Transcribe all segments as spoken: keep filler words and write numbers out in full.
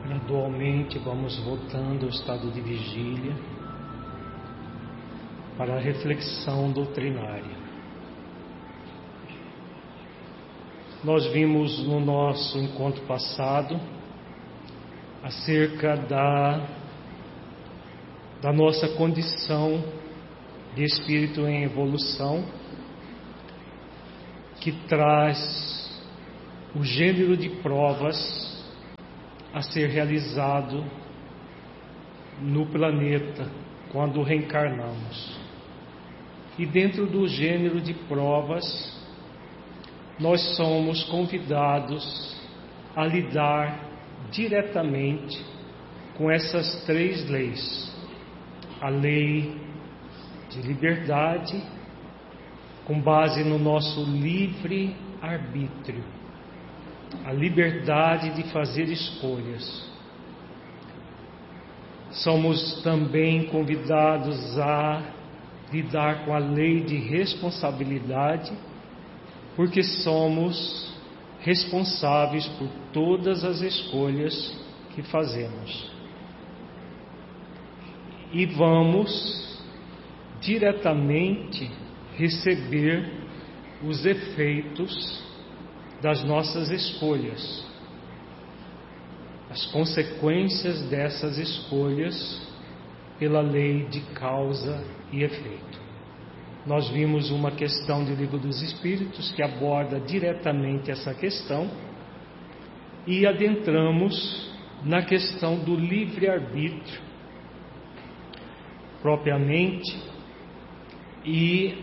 Gradualmente vamos voltando ao estado de vigília para a reflexão doutrinária. Nós vimos no nosso encontro passado acerca da, da nossa condição de espírito em evolução, que traz o gênero de provas a ser realizado no planeta quando reencarnamos. E dentro do gênero de provas, nós somos convidados a lidar diretamente com essas três leis: a lei de liberdade, com base no nosso livre arbítrio, a liberdade de fazer escolhas. Somos também convidados a lidar com a lei de responsabilidade, porque somos responsáveis por todas as escolhas que fazemos. E vamos diretamente receber os efeitos das nossas escolhas, as consequências dessas escolhas pela lei de causa e efeito. Nós vimos uma questão do Livro dos Espíritos que aborda diretamente essa questão e adentramos na questão do livre-arbítrio propriamente e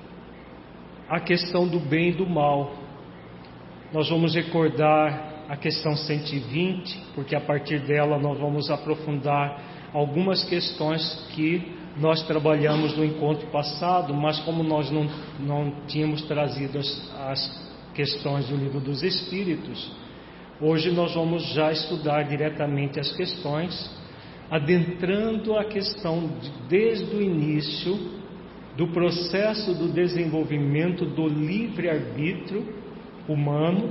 a questão do bem e do mal. Nós vamos recordar a questão cento e vinte, porque a partir dela nós vamos aprofundar algumas questões que nós trabalhamos no encontro passado, mas como nós não, não tínhamos trazido as, as questões do Livro dos Espíritos, hoje nós vamos já estudar diretamente as questões, adentrando a questão de, desde o início do processo do desenvolvimento do livre-arbítrio humano,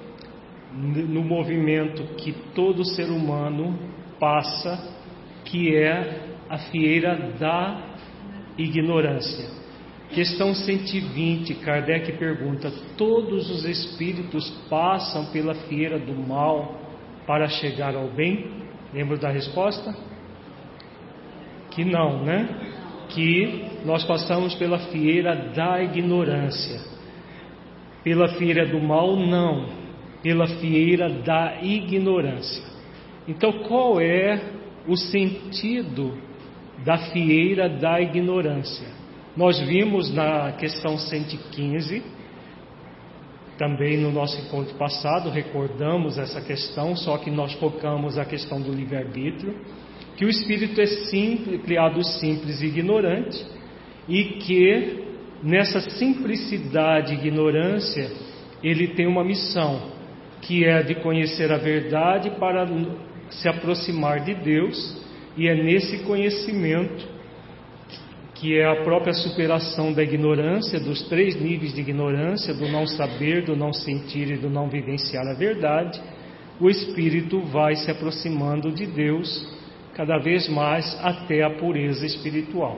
no movimento que todo ser humano passa, que é a fieira da ignorância. Questão cento e vinte, Kardec pergunta: todos os espíritos passam pela fieira do mal para chegar ao bem? Lembra da resposta? Que não, né? Que nós passamos pela fieira da ignorância. Pela fieira do mal, não. Pela fieira da ignorância. Então, qual é o sentido da fieira da ignorância? Nós vimos na questão cento e quinze, também no nosso encontro passado, recordamos essa questão, só que nós focamos a questão do livre-arbítrio, que o espírito é simples, criado simples e ignorante, e que nessa simplicidade e ignorância ele tem uma missão, que é de conhecer a verdade para se aproximar de Deus, e é nesse conhecimento, que é a própria superação da ignorância, dos três níveis de ignorância, do não saber, do não sentir e do não vivenciar a verdade, o espírito vai se aproximando de Deus cada vez mais até a pureza espiritual.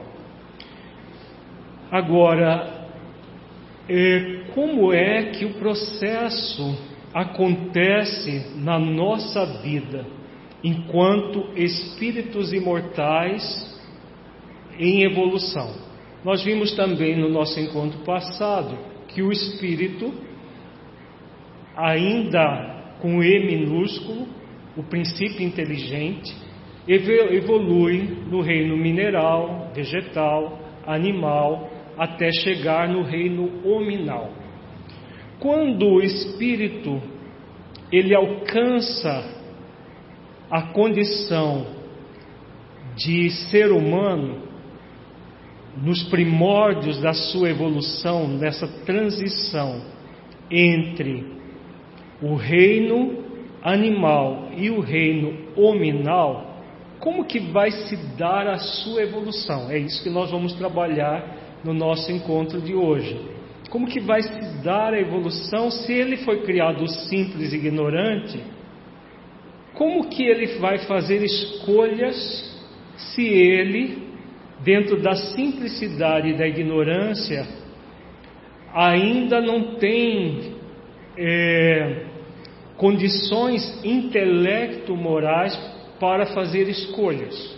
Agora, é, como é que o processo acontece na nossa vida enquanto espíritos imortais em evolução? Nós vimos também no nosso encontro passado que o espírito, ainda com E minúsculo, o princípio inteligente, evolui no reino mineral, vegetal, animal, até chegar no reino hominal. Quando o espírito ele alcança a condição de ser humano, nos primórdios da sua evolução, nessa transição entre o reino animal e o reino hominal, como que vai se dar a sua evolução? É isso que nós vamos trabalhar no nosso encontro de hoje. Como que vai se dar a evolução se ele foi criado simples e ignorante? como que ele vai fazer escolhas se ele, dentro da simplicidade e da ignorância, ainda não tem é, condições intelecto-morais para fazer escolhas?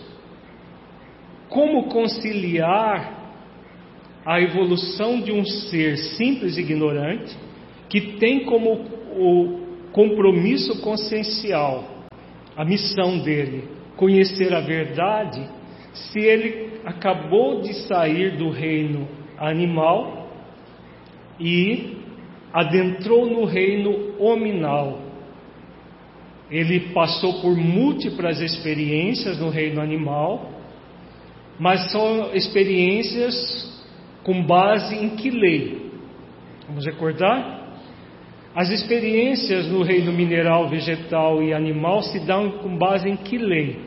Como conciliar a evolução de um ser simples e ignorante, que tem como o compromisso consciencial, a missão dele, conhecer a verdade, se ele acabou de sair do reino animal e adentrou no reino hominal? Ele passou por múltiplas experiências no reino animal, mas são experiências com base em que lei? Vamos recordar? As experiências no reino mineral, vegetal e animal se dão com base em que lei?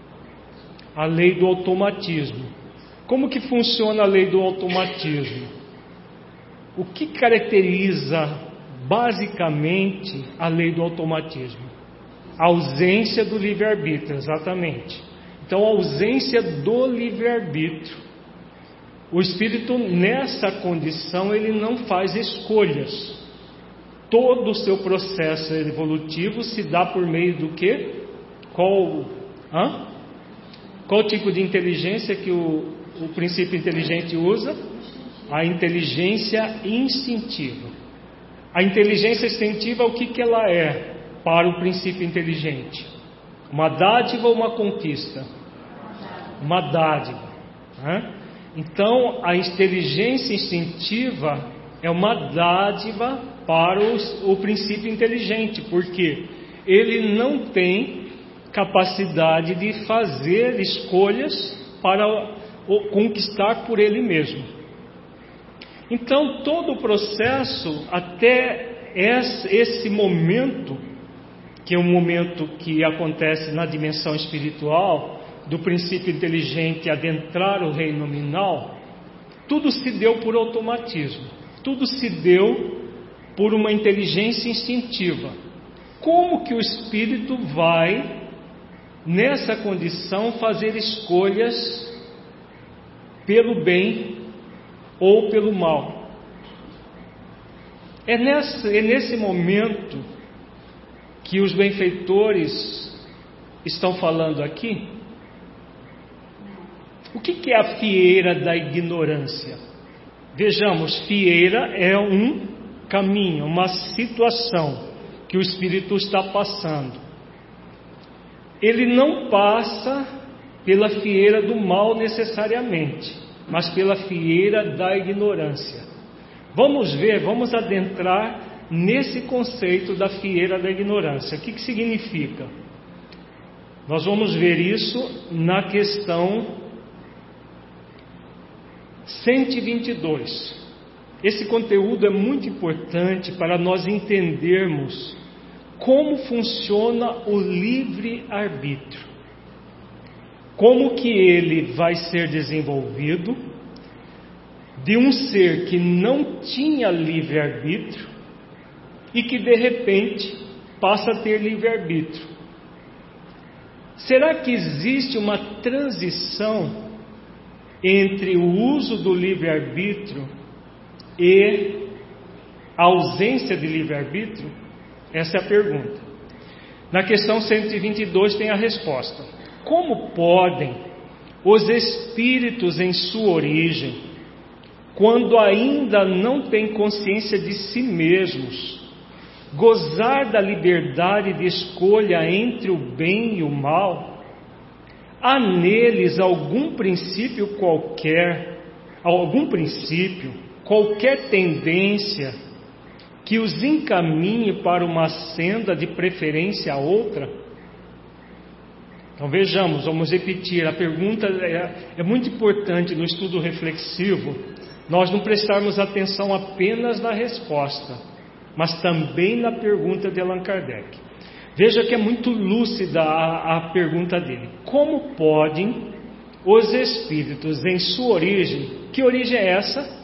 A lei do automatismo. Como que funciona a lei do automatismo? O que caracteriza basicamente a lei do automatismo? A ausência do livre-arbítrio, exatamente. Então, a ausência do livre-arbítrio. O espírito, nessa condição, ele não faz escolhas. Todo o seu processo evolutivo se dá por meio do quê? Qual, hã? Qual tipo de inteligência que o, o princípio inteligente usa? A inteligência instintiva. A inteligência instintiva, o que, que ela é para o princípio inteligente? Uma dádiva ou uma conquista? Uma dádiva. Hã? Então, a inteligência instintiva é uma dádiva para os, o princípio inteligente, porque ele não tem capacidade de fazer escolhas para o, conquistar por ele mesmo. Então, todo o processo, até esse, esse momento, que é um momento que acontece na dimensão espiritual, do princípio inteligente adentrar o reino nominal, tudo se deu por automatismo, tudo se deu por uma inteligência instintiva. Como que o espírito vai, nessa condição, fazer escolhas pelo bem ou pelo mal? É nesse, é nesse momento que os benfeitores estão falando aqui. O que, que é a fieira da ignorância? Vejamos, fieira é um caminho, uma situação que o espírito está passando. Ele não passa pela fieira do mal necessariamente, mas pela fieira da ignorância. Vamos ver, vamos adentrar nesse conceito da fieira da ignorância. O que, que significa? Nós vamos ver isso na questão cento e vinte e dois. Esse conteúdo é muito importante para nós entendermos como funciona o livre-arbítrio, como que ele vai ser desenvolvido de um ser que não tinha livre-arbítrio e que de repente passa a ter livre-arbítrio. Será que existe uma transição entre o uso do livre-arbítrio e a ausência de livre-arbítrio? Essa é a pergunta. Na questão cento e vinte e dois tem a resposta. Como podem os espíritos em sua origem, quando ainda não têm consciência de si mesmos, gozar da liberdade de escolha entre o bem e o mal? Há neles algum princípio qualquer, algum princípio, qualquer tendência que os encaminhe para uma senda de preferência a outra? Então vejamos, vamos repetir, a pergunta é, é muito importante no estudo reflexivo, nós não prestarmos atenção apenas na resposta, mas também na pergunta de Allan Kardec. Veja que é muito lúcida a, a pergunta dele. Como podem os espíritos em sua origem, que origem é essa?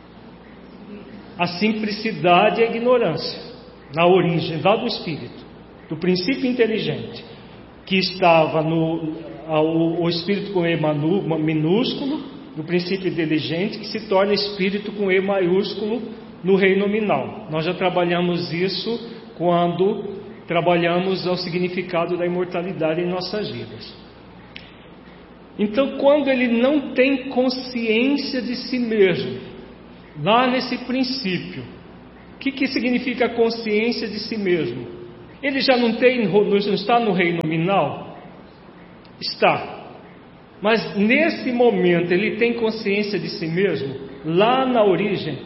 A simplicidade e a ignorância, na origem lá do espírito, do princípio inteligente. que estava no o, o espírito com E manu, minúsculo, no princípio inteligente, que se torna espírito com E maiúsculo no reino nominal. Nós já trabalhamos isso quando trabalhamos o significado da imortalidade em nossas vidas. Então, quando ele não tem consciência de si mesmo, lá nesse princípio, o que, que significa a consciência de si mesmo? Ele já não, tem, não está no reino nominal? Está. Mas nesse momento ele tem consciência de si mesmo? Lá na origem?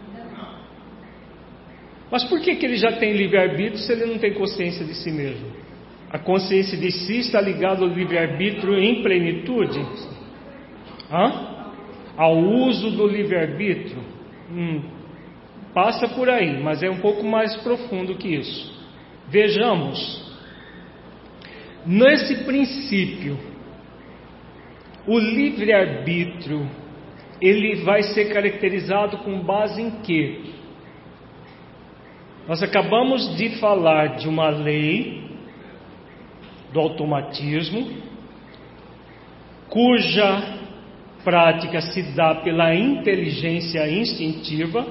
Mas por que, que ele já tem livre-arbítrio se ele não tem consciência de si mesmo? A consciência de si está ligada ao livre-arbítrio em plenitude? Hã? Ao uso do livre-arbítrio? Hum, passa por aí, mas é um pouco mais profundo que isso. Vejamos, nesse princípio, o livre-arbítrio, ele vai ser caracterizado com base em quê? Nós acabamos de falar de uma lei do automatismo, cuja prática se dá pela inteligência instintiva.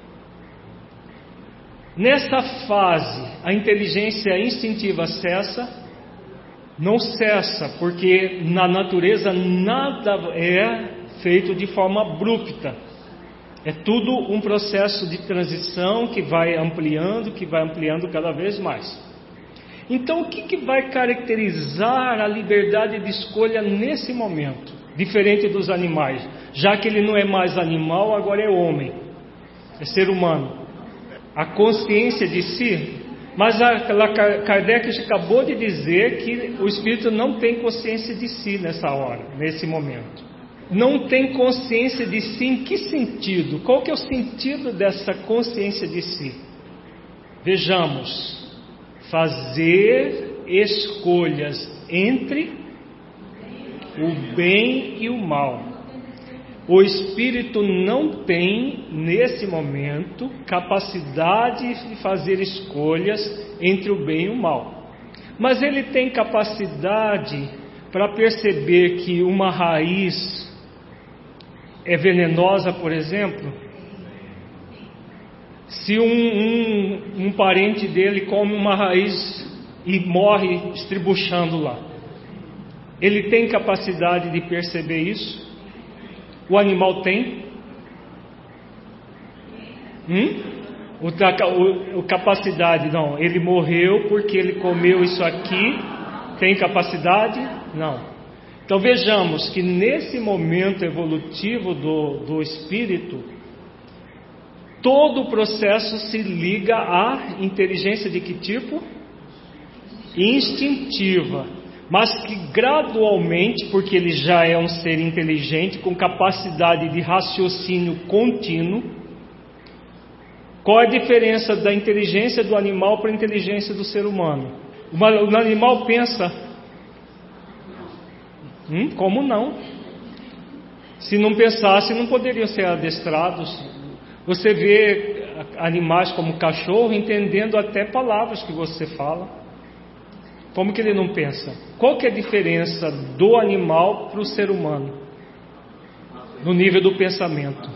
Nessa fase, a inteligência instintiva cessa? Não cessa, porque na natureza nada é feito de forma abrupta. É tudo um processo de transição que vai ampliando, que vai ampliando cada vez mais. Então, o que, que vai caracterizar a liberdade de escolha nesse momento, diferente dos animais? Já que ele não é mais animal, agora é homem, é ser humano. A consciência de si, mas a, a Kardec acabou de dizer que o espírito não tem consciência de si nessa hora, nesse momento. Não tem consciência de si em que sentido? Qual que é o sentido dessa consciência de si? Vejamos. Fazer escolhas entre o bem e o mal. O espírito não tem, nesse momento, capacidade de fazer escolhas entre o bem e o mal. Mas ele tem capacidade para perceber que uma raiz é venenosa, por exemplo. Se um, um, um parente dele come uma raiz e morre estribuchando lá, ele tem capacidade de perceber isso? O animal tem? Hum? O, o, o capacidade, não. Ele morreu porque ele comeu isso aqui. Tem capacidade? Não. Então vejamos que nesse momento evolutivo do, do espírito, todo o processo se liga à inteligência de que tipo? Instintiva. Mas que gradualmente, porque ele já é um ser inteligente, com capacidade de raciocínio contínuo. Qual é a diferença da inteligência do animal para a inteligência do ser humano? O animal pensa, hum, como não? Se não pensasse, não poderiam ser adestrados. Você vê animais como cachorro entendendo até palavras que você fala. Como que ele não pensa? Qual que é a diferença do animal para o ser humano? No nível do pensamento.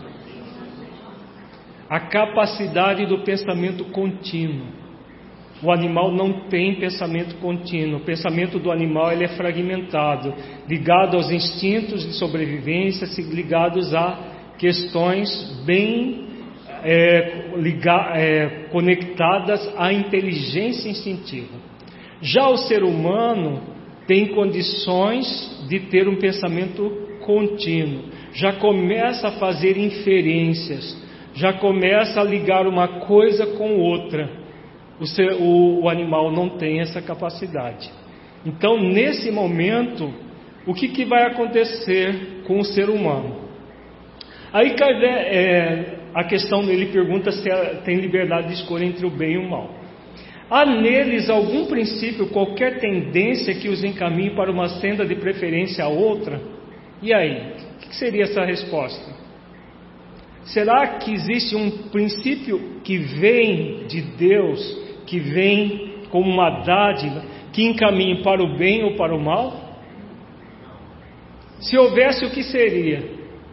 A capacidade do pensamento contínuo. O animal não tem pensamento contínuo. O pensamento do animal ele é fragmentado, ligado aos instintos de sobrevivência, ligados a questões bem é, liga, é, conectadas à inteligência instintiva. Já o ser humano tem condições de ter um pensamento contínuo, já começa a fazer inferências, já começa a ligar uma coisa com outra. O, ser, o, o animal não tem essa capacidade. Então, nesse momento, o que, que vai acontecer com o ser humano? Aí é, a questão dele pergunta se tem liberdade de escolha entre o bem e o mal. Há neles algum princípio, qualquer tendência que os encaminhe para uma senda de preferência a outra? E aí? O que seria essa resposta? Será que existe um princípio que vem de Deus, que vem como uma dádiva, que encaminhem para o bem ou para o mal? Se houvesse, o que seria?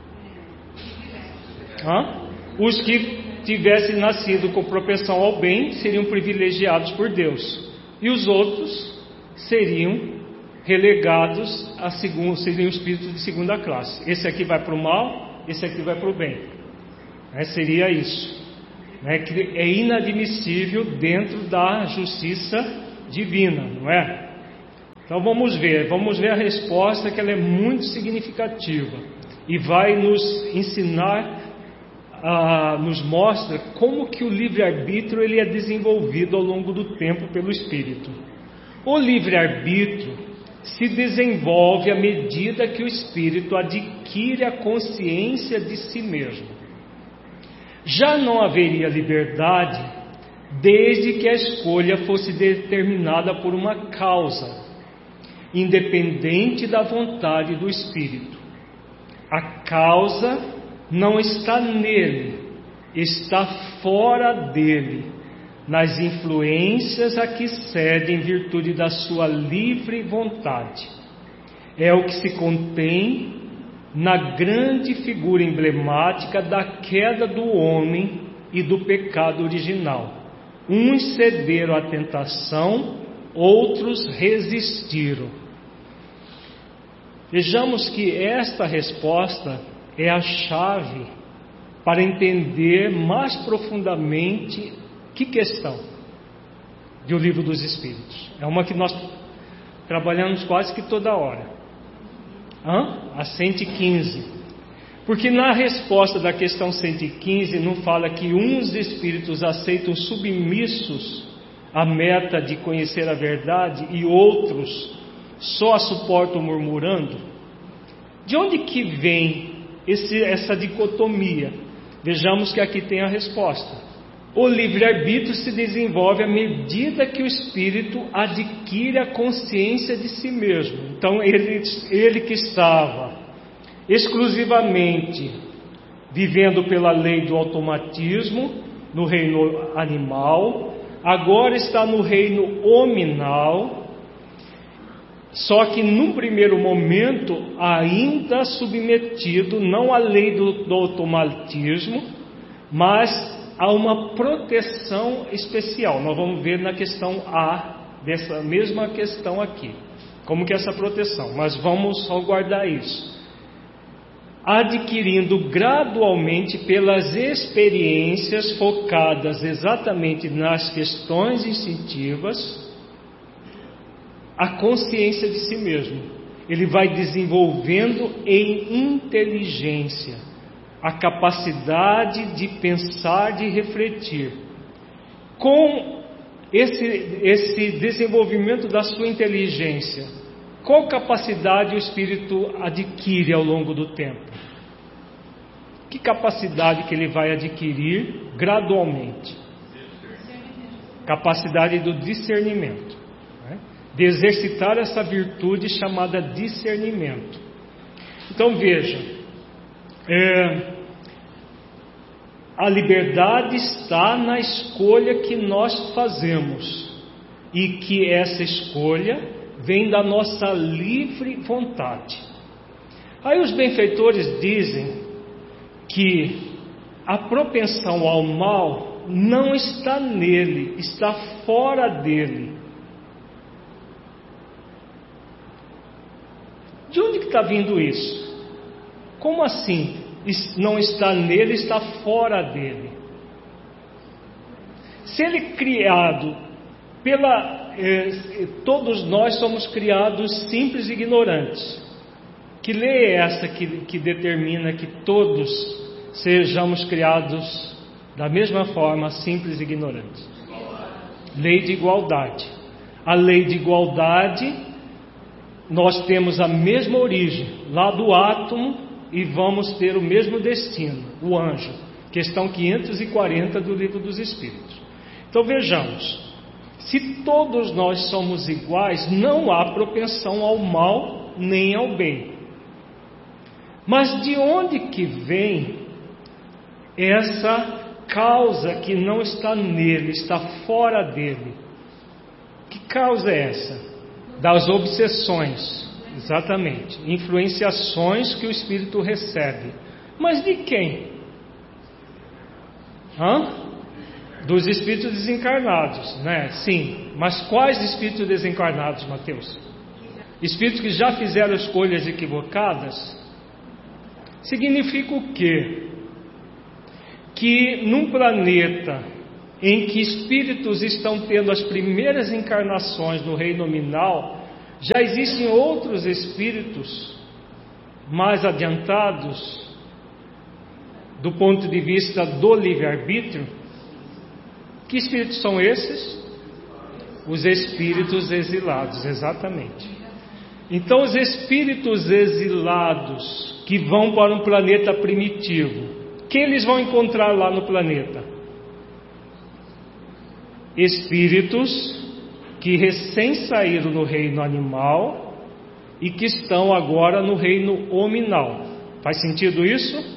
Hã? Os que tivessem nascido com propensão ao bem seriam privilegiados por Deus, e os outros seriam relegados a segundo, seriam espíritos de segunda classe. Esse aqui vai para o mal, esse aqui vai para o bem. É, seria isso. É, que é inadmissível dentro da justiça divina, não é? Então vamos ver, vamos ver a resposta, que ela é muito significativa e vai nos ensinar, ah, nos mostra como que o livre-arbítrio ele é desenvolvido ao longo do tempo pelo Espírito. O livre-arbítrio se desenvolve à medida que o Espírito adquire a consciência de si mesmo. Já não haveria liberdade desde que a escolha fosse determinada por uma causa, independente da vontade do Espírito. A causa não está nele, está fora dele, nas influências a que cede em virtude da sua livre vontade. É o que se contém na grande figura emblemática da queda do homem e do pecado original. Uns cederam à tentação, outros resistiram. Vejamos que esta resposta é a chave para entender mais profundamente que questão do Livro dos Espíritos. É uma que nós trabalhamos quase que toda hora. Hã? A cento e quinze. Porque na resposta da questão cento e quinze não fala que uns espíritos aceitam submissos a meta de conhecer a verdade e outros só a suportam murmurando? De onde que vem esse, essa dicotomia? Vejamos que aqui tem a resposta. O livre-arbítrio se desenvolve à medida que o espírito adquire a consciência de si mesmo. Então ele, ele que estava exclusivamente vivendo pela lei do automatismo no reino animal, agora está no reino hominal, só que num primeiro momento ainda submetido não à lei do, do automatismo, mas a uma proteção especial. Nós vamos ver na questão A dessa mesma questão aqui, como que é essa proteção, mas vamos só guardar isso. Adquirindo gradualmente pelas experiências focadas exatamente nas questões instintivas, a consciência de si mesmo. Ele vai desenvolvendo em inteligência a capacidade de pensar, de refletir. Com esse, esse desenvolvimento da sua inteligência, qual capacidade o espírito adquire ao longo do tempo? Que capacidade que ele vai adquirir gradualmente? Capacidade do discernimento, né? De exercitar essa virtude chamada discernimento. Então veja, é, a liberdade está na escolha que nós fazemos, e que essa escolha vem da nossa livre vontade. Aí os benfeitores dizem que a propensão ao mal não está nele, está fora dele. De onde que está vindo isso? Como assim? Não está nele, está fora dele. Se ele é criado pela... Eh, todos nós somos criados simples e ignorantes. Que lei é essa que, que determina que todos sejamos criados da mesma forma, simples e ignorantes? Lei de igualdade. A lei de igualdade, nós temos a mesma origem, lá do átomo, e vamos ter o mesmo destino, o anjo. Questão quinhentos e quarenta do Livro dos Espíritos. Então vejamos. Se todos nós somos iguais, não há propensão ao mal nem ao bem. Mas de onde que vem essa causa que não está nele, está fora dele? Que causa é essa? Das obsessões, exatamente. Influenciações que o espírito recebe. Mas de quem? Hã? Dos espíritos desencarnados, né? Sim. Mas quais espíritos desencarnados, Mateus? Espíritos que já fizeram escolhas equivocadas? Significa o quê? Que num planeta em que espíritos estão tendo as primeiras encarnações no reino nominal, já existem outros espíritos mais adiantados do ponto de vista do livre-arbítrio. Que espíritos são esses? Os espíritos exilados, exatamente. Então, os espíritos exilados que vão para um planeta primitivo, que eles vão encontrar lá no planeta? Espíritos que recém saíram no reino animal e que estão agora no reino hominal. Faz sentido isso?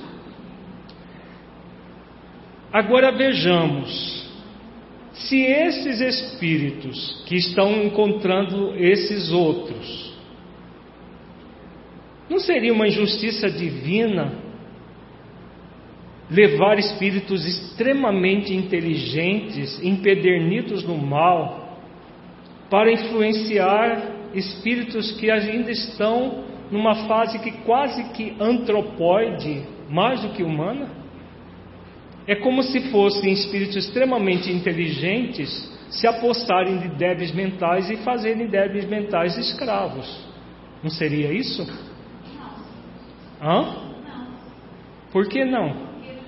Agora vejamos, se esses espíritos que estão encontrando esses outros, não seria uma injustiça divina levar espíritos extremamente inteligentes, empedernidos no mal, para influenciar espíritos que ainda estão numa fase que quase que antropóide, mais do que humana? É como se fossem espíritos extremamente inteligentes se apostarem de débeis mentais e fazerem débeis mentais escravos. Não seria isso? Hã? Por que não?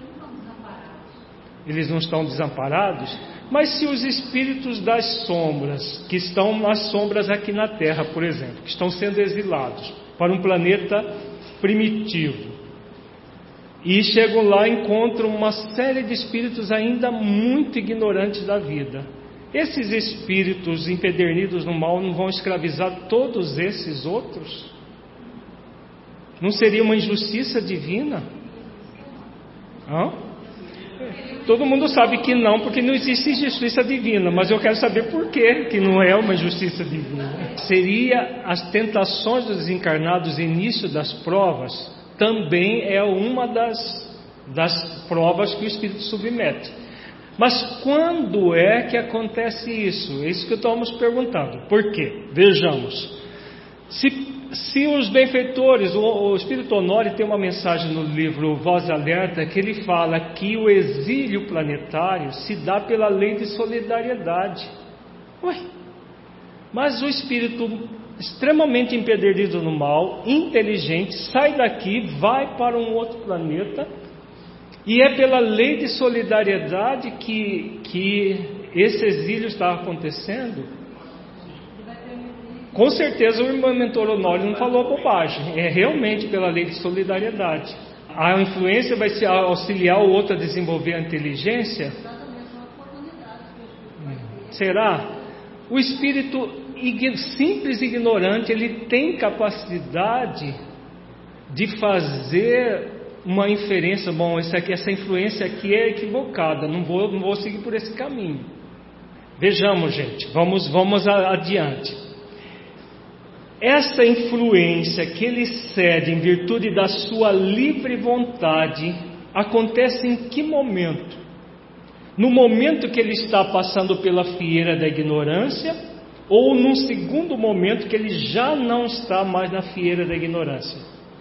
Eles não estão desamparados? Mas se os espíritos das sombras, que estão nas sombras aqui na Terra, por exemplo, que estão sendo exilados para um planeta primitivo, e chegam lá e encontram uma série de espíritos ainda muito ignorantes da vida, esses espíritos empedernidos no mal não vão escravizar todos esses outros? Não seria uma injustiça divina? Hã? Todo mundo sabe que não, porque não existe justiça divina, mas eu quero saber por que que não é uma justiça divina. Seria as tentações dos desencarnados, início das provas, também é uma das, das provas que o Espírito submete. Mas quando é que acontece isso? É isso que estamos perguntando. Por quê? Vejamos. Se, se os benfeitores, o, o Espírito Honório tem uma mensagem no livro Voz Alerta, que ele fala que o exílio planetário se dá pela lei de solidariedade. Ué, mas o espírito extremamente empedernido no mal, inteligente, sai daqui, vai para um outro planeta, e é pela lei de solidariedade que, que esse exílio está acontecendo? Com certeza o irmão mentor Honório não falou bobagem, é realmente pela lei de solidariedade. A influência vai se auxiliar o outro a desenvolver a inteligência? Será? O espírito simples e ignorante, ele tem capacidade de fazer uma inferência. Bom, essa, aqui, essa influência aqui é equivocada, não vou, não vou seguir por esse caminho. Vejamos, gente, vamos, vamos adiante. Essa influência que ele cede em virtude da sua livre vontade acontece em que momento? No momento que ele está passando pela fieira da ignorância, ou num segundo momento que ele já não está mais na fieira da ignorância?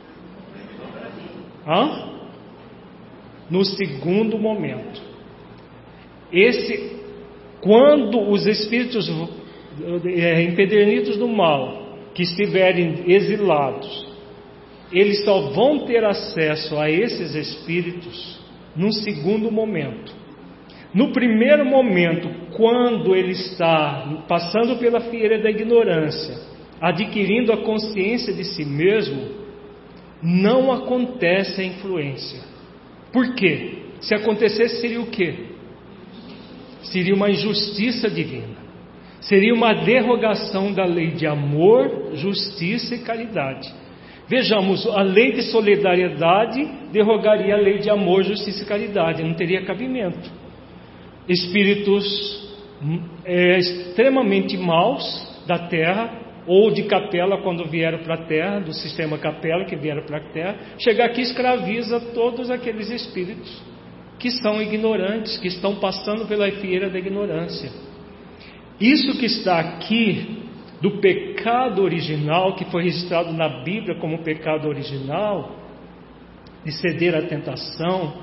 Hã? No segundo momento. Esse, quando os espíritos é, empedernidos do mal, que estiverem exilados, eles só vão ter acesso a esses espíritos num segundo momento. No primeiro momento, quando ele está passando pela fieira da ignorância, adquirindo a consciência de si mesmo, não acontece a influência. Por quê? Se acontecesse, seria o quê? Seria uma injustiça divina. Seria uma derrogação da lei de amor, justiça e caridade. Vejamos, a lei de solidariedade derrogaria a lei de amor, justiça e caridade, não teria cabimento. Espíritos é, extremamente maus da Terra ou de Capela quando vieram para a Terra, do sistema Capela que vieram para a Terra, chega aqui e escraviza todos aqueles espíritos que são ignorantes, que estão passando pela fieira da ignorância. Isso que está aqui do pecado original, que foi registrado na Bíblia como pecado original, de ceder à tentação,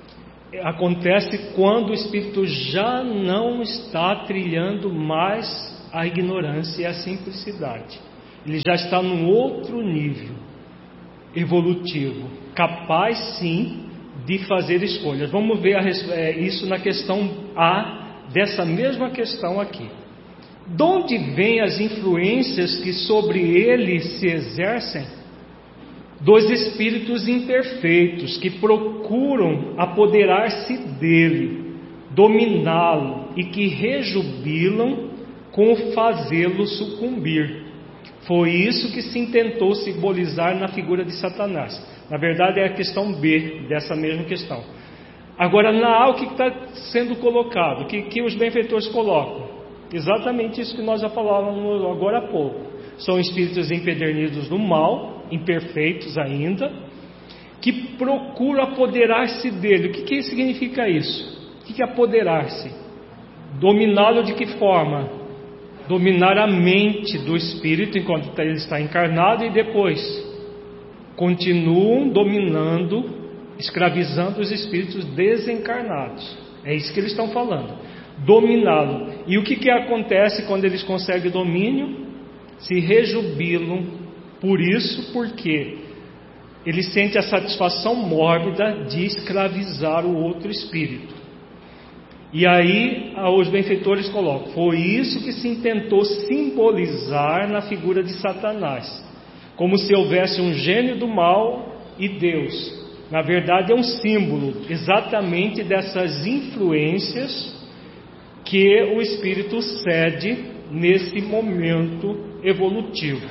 acontece quando o espírito já não está trilhando mais a ignorância e a simplicidade. Ele já está num outro nível evolutivo, capaz sim de fazer escolhas. Vamos ver a, isso na questão A dessa mesma questão aqui. De onde vêm as influências que sobre ele se exercem? Dos espíritos imperfeitos que procuram apoderar-se dele, dominá-lo e que rejubilam com fazê-lo sucumbir. Foi isso que se intentou simbolizar na figura de Satanás. Na verdade é a questão B dessa mesma questão. Agora na A, o que está sendo colocado? O que, que os benfeitores colocam? Exatamente isso que nós já falávamos agora há pouco. São espíritos empedernidos do mal, imperfeitos ainda, que procuram apoderar-se dele. O que, que significa isso? O que, que é apoderar-se? Dominá-lo de que forma? Dominar a mente do espírito enquanto ele está encarnado e depois continuam dominando, escravizando os espíritos desencarnados. É isso que eles estão falando. Dominá-lo. E o que, que acontece quando eles conseguem domínio? Se rejubilam por isso, porque eles sentem a satisfação mórbida de escravizar o outro espírito. E aí os benfeitores colocam: foi isso que se intentou simbolizar na figura de Satanás, como se houvesse um gênio do mal e Deus. Na verdade é um símbolo exatamente dessas influências que o espírito cede nesse momento evolutivo.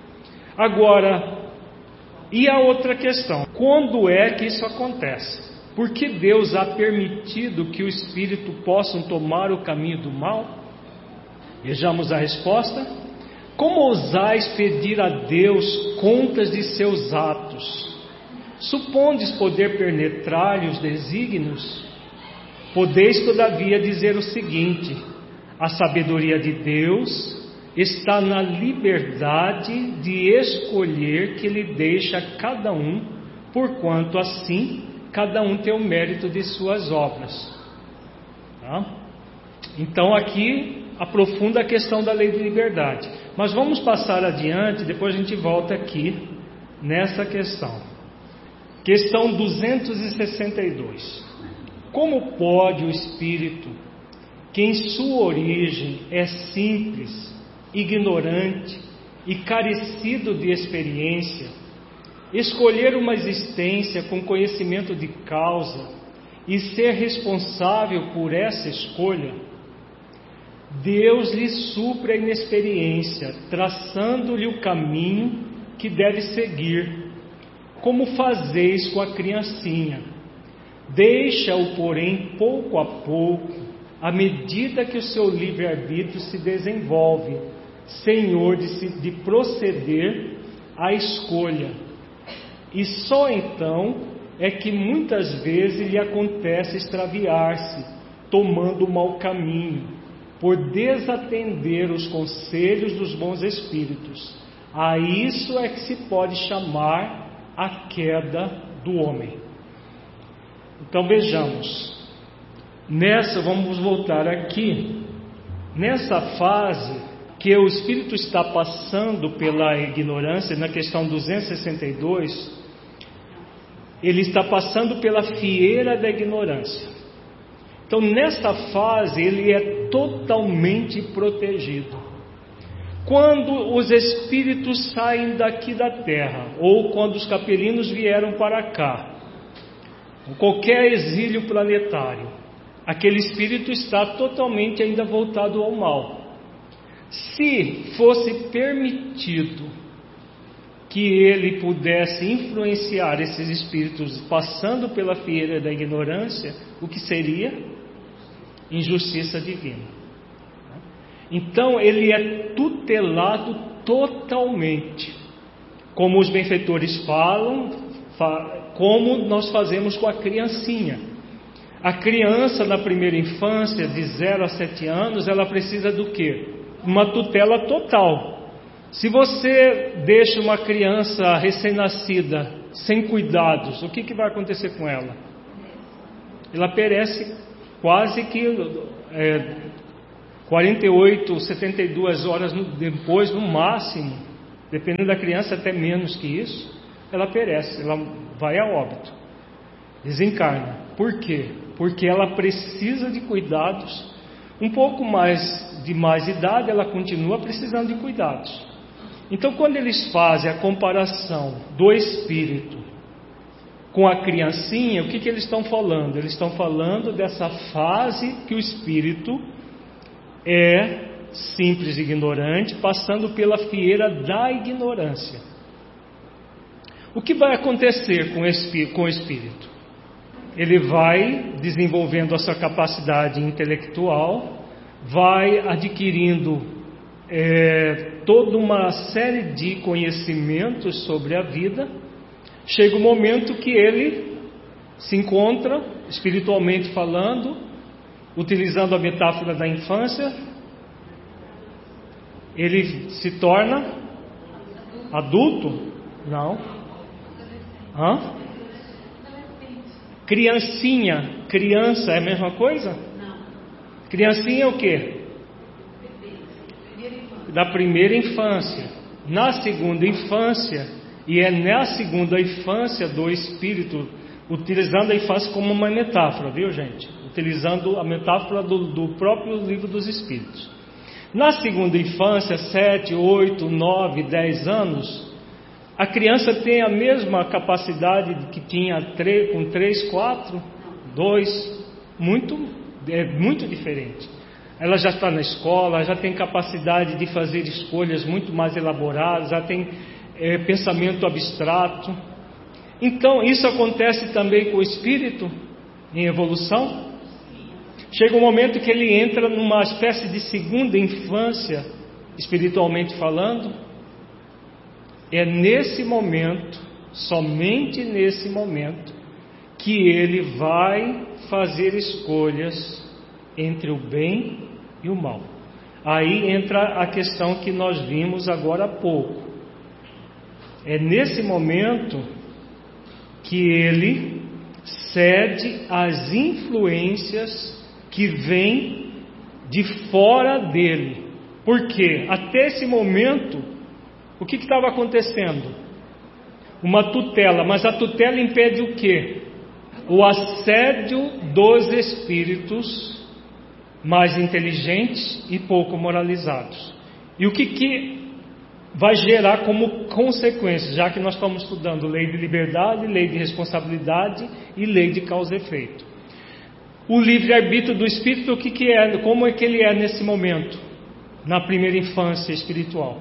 Agora, e a outra questão? Quando é que isso acontece? Por que Deus há permitido que o espírito possam tomar o caminho do mal? Vejamos a resposta. Como ousais pedir a Deus contas de seus atos? Supondes poder penetrar-lhe os desígnios? Podeis todavia dizer o seguinte: a sabedoria de Deus está na liberdade de escolher que Ele deixa a cada um, porquanto assim cada um tem o mérito de suas obras. Tá? Então aqui aprofunda a questão da lei de liberdade. Mas vamos passar adiante, depois a gente volta aqui nessa questão. Questão duzentos e sessenta e dois. Como pode o espírito, que em sua origem é simples, ignorante e carecido de experiência, escolher uma existência com conhecimento de causa e ser responsável por essa escolha? Deus lhe supre a inexperiência, traçando-lhe o caminho que deve seguir, como fazeis com a criancinha. Deixa-o, porém, pouco a pouco, à medida que o seu livre-arbítrio se desenvolve, senhor de, se, de proceder à escolha. E só então é que muitas vezes lhe acontece extraviar-se, tomando o mau caminho, por desatender os conselhos dos bons espíritos. A isso é que se pode chamar a queda do homem. Então vejamos, nessa, vamos voltar aqui, nessa fase que o espírito está passando pela ignorância, na questão duzentos e sessenta e dois, ele está passando pela fieira da ignorância. Então nessa fase ele é totalmente protegido. Quando os espíritos saem daqui da terra, ou quando os capelinos vieram para cá, qualquer exílio planetário, aquele espírito está totalmente ainda voltado ao mal. Se fosse permitido que ele pudesse influenciar esses espíritos passando pela fieira da ignorância, o que seria? Injustiça divina. Então ele é tutelado totalmente. Como os benfeitores falam, fa- como nós fazemos com a criancinha. A criança na primeira infância, de zero a sete anos, ela precisa do quê? Uma tutela total. Se você deixa uma criança recém-nascida sem cuidados, o que, que vai acontecer com ela? Ela perece quase que é, quarenta e oito, setenta e duas horas depois, no máximo, dependendo da criança, até menos que isso, ela perece, ela vai a óbito, desencarna. Por quê? Porque ela precisa de cuidados. Um pouco mais de mais idade, ela continua precisando de cuidados. Então, quando eles fazem a comparação do espírito com a criancinha, o que, que eles estão falando? Eles estão falando dessa fase que o espírito é simples e ignorante, passando pela fieira da ignorância. O que vai acontecer com o espírito? Ele vai desenvolvendo a sua capacidade intelectual, vai adquirindo é, toda uma série de conhecimentos sobre a vida. Chega o momento que ele se encontra, espiritualmente falando, utilizando a metáfora da infância, ele se torna adulto? Não. Hã? Criancinha. Criança é a mesma coisa? Criancinha é o quê? Da primeira infância. Na segunda infância, e é na segunda infância do espírito, utilizando a infância como uma metáfora, viu, gente? Utilizando a metáfora do, do próprio livro dos Espíritos. Na segunda infância, sete, oito, nove, dez anos, a criança tem a mesma capacidade que tinha com três, quatro, dois, muito, é muito diferente. Ela já está na escola, já tem capacidade de fazer escolhas muito mais elaboradas, já tem é, pensamento abstrato. Então, isso acontece também com o espírito em evolução. Chega um momento que ele entra numa espécie de segunda infância, espiritualmente falando. É nesse momento, somente nesse momento, que ele vai fazer escolhas entre o bem e o mal. Aí entra a questão que nós vimos agora há pouco. É nesse momento que ele cede às influências que vêm de fora dele. Por quê? Até esse momento, o que estava acontecendo? Uma tutela, mas a tutela impede o quê? O assédio dos espíritos mais inteligentes e pouco moralizados. E o que, que vai gerar como consequência, já que nós estamos estudando lei de liberdade, lei de responsabilidade e lei de causa e efeito? O livre-arbítrio do espírito, o que, que é? Como é que ele é nesse momento, na primeira infância espiritual?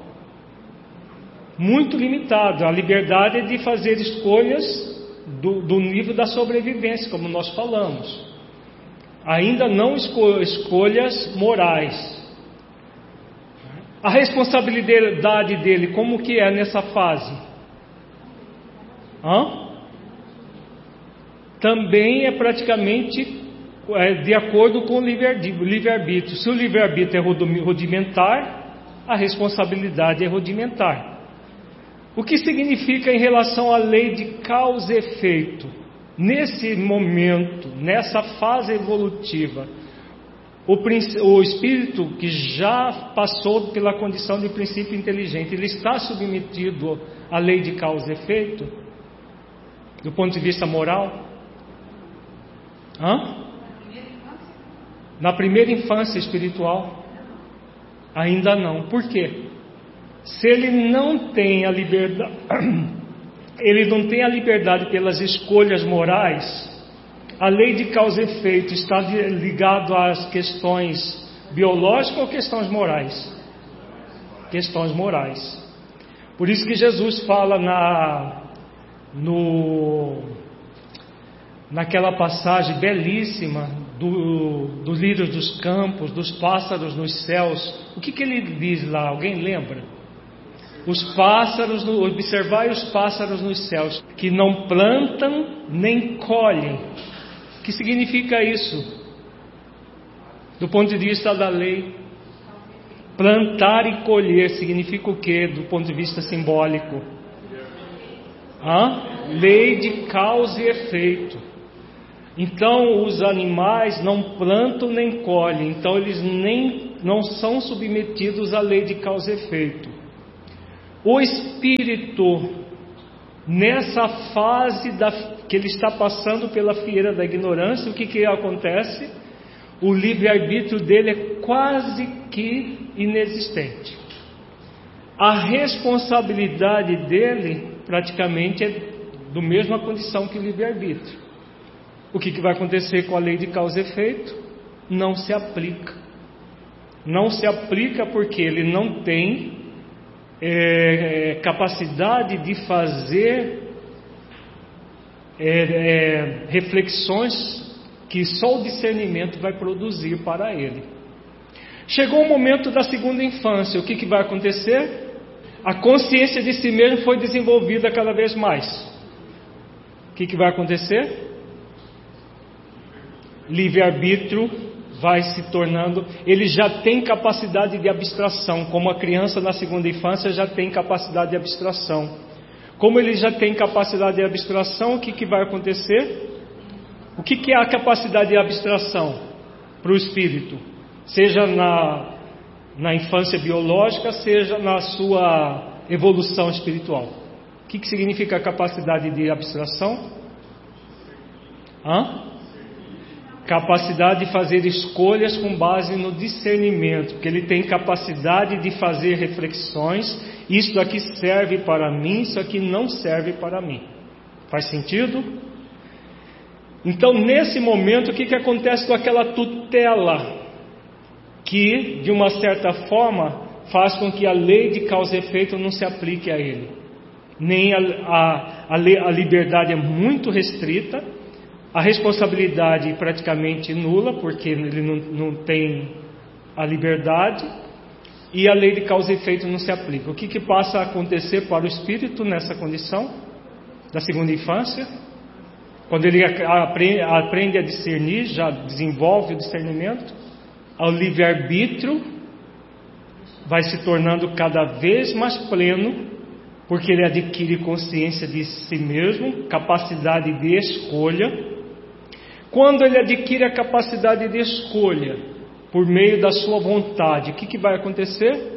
Muito limitado. A liberdade é de fazer escolhas do, do nível da sobrevivência, como nós falamos. Ainda não esco- escolhas morais. A responsabilidade dele, como que é nessa fase? Hã? Também é praticamente é, de acordo com o livre-arbítrio. Se o livre-arbítrio é rudimentar, a responsabilidade é rudimentar. O que significa em relação à lei de causa e efeito? Nesse momento, nessa fase evolutiva, o, o espírito que já passou pela condição de princípio inteligente, ele está submetido à lei de causa e efeito? Do ponto de vista moral? Hã? Na primeira infância espiritual? Ainda não. Por quê? Se ele não tem a liberdade, ele não tem a liberdade pelas escolhas morais, a lei de causa e efeito está ligado às questões biológicas ou questões morais? Questões morais. Por isso que Jesus fala na, no, naquela passagem belíssima do, dos lírios dos campos, dos pássaros nos céus. O que, que ele diz lá? Alguém lembra? Os pássaros, observai os pássaros nos céus, que não plantam nem colhem. O que significa isso? Do ponto de vista da lei, plantar e colher significa o que do ponto de vista simbólico? Hã? Lei de causa e efeito. Então os animais não plantam nem colhem, então eles nem, não são submetidos à lei de causa e efeito. O espírito, nessa fase da, que ele está passando pela fieira da ignorância, o que, que acontece? O livre-arbítrio dele é quase que inexistente. A responsabilidade dele praticamente é do mesma condição que o livre-arbítrio. O que, que vai acontecer com a lei de causa e efeito? Não se aplica. Não se aplica porque ele não tem é, capacidade de fazer é, é, reflexões que só o discernimento vai produzir para ele. Chegou o momento da segunda infância, o que, que vai acontecer? A consciência de si mesmo foi desenvolvida cada vez mais. O que, que vai acontecer? Livre-arbítrio vai se tornando, ele já tem capacidade de abstração, como a criança na segunda infância já tem capacidade de abstração. Como ele já tem capacidade de abstração, o que, que vai acontecer? O que, que é a capacidade de abstração para o espírito? Seja na, na infância biológica, seja na sua evolução espiritual. O que, que significa a capacidade de abstração? Hã? Capacidade de fazer escolhas com base no discernimento, porque ele tem capacidade de fazer reflexões. Isso aqui serve para mim, isso aqui não serve para mim. Faz sentido? Então, nesse momento, o que, que acontece com aquela tutela que, de uma certa forma, faz com que a lei de causa e efeito não se aplique a ele? Nem a, a, a, a liberdade é muito restrita, a responsabilidade praticamente nula, porque ele não, não tem a liberdade, e a lei de causa e efeito não se aplica. O que, que passa a acontecer para o espírito nessa condição da segunda infância? Quando ele aprende, aprende a discernir, já desenvolve o discernimento, ao livre-arbítrio vai se tornando cada vez mais pleno, porque ele adquire consciência de si mesmo, capacidade de escolha. Quando ele adquire a capacidade de escolha, por meio da sua vontade, o que, que vai acontecer?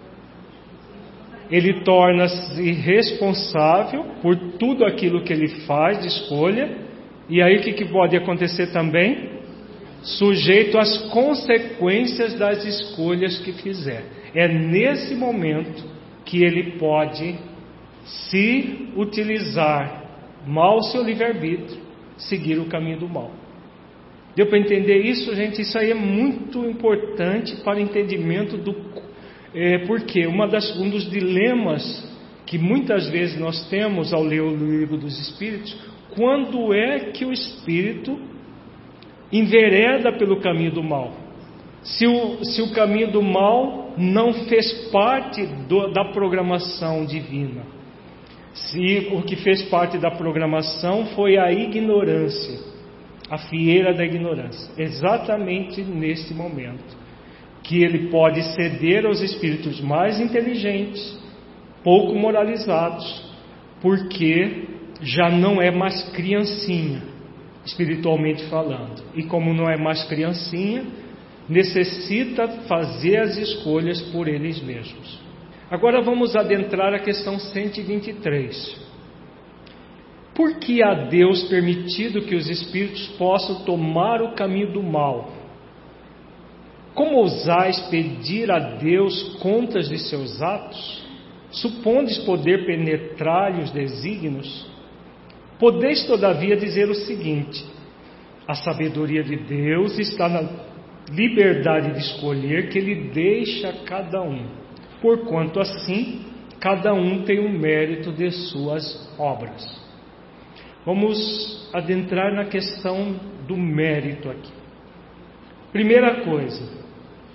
Ele torna-se responsável por tudo aquilo que ele faz de escolha. E aí o que, que pode acontecer também? Sujeito às consequências das escolhas que fizer. É nesse momento que ele pode, se utilizar mal o seu livre-arbítrio, seguir o caminho do mal. Deu para entender isso, gente? Isso aí é muito importante para o entendimento do... É, porque uma das, um dos dilemas que muitas vezes nós temos ao ler o livro dos Espíritos, quando é que o Espírito envereda pelo caminho do mal? Se o, se o caminho do mal não fez parte do, da programação divina, se o que fez parte da programação foi a ignorância, a fieira da ignorância, exatamente nesse momento que ele pode ceder aos espíritos mais inteligentes, pouco moralizados, porque já não é mais criancinha, espiritualmente falando. E como não é mais criancinha, necessita fazer as escolhas por eles mesmos. Agora vamos adentrar a questão cento e vinte e três. Por que há Deus permitido que os espíritos possam tomar o caminho do mal? Como ousais pedir a Deus contas de seus atos? Supondes poder penetrar-lhe os desígnios? Podeis todavia dizer o seguinte: a sabedoria de Deus está na liberdade de escolher que Ele deixa a cada um, porquanto assim cada um tem o mérito de suas obras. Vamos adentrar na questão do mérito aqui. Primeira coisa,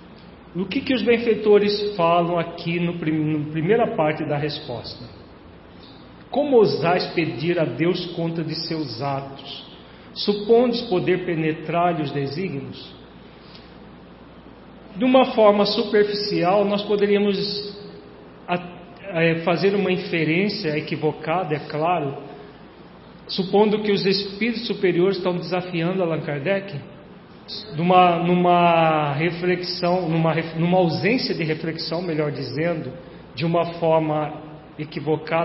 O que, que os benfeitores falam aqui no prim, na primeira parte da resposta? Como ousais pedir a Deus conta de seus atos? Supondes poder penetrar-lhe os desígnios? De uma forma superficial, nós poderíamos fazer uma inferência equivocada, é claro, supondo que os espíritos superiores estão desafiando Allan Kardec, numa, numa reflexão, numa, numa ausência de reflexão, melhor dizendo, de uma forma equivocada,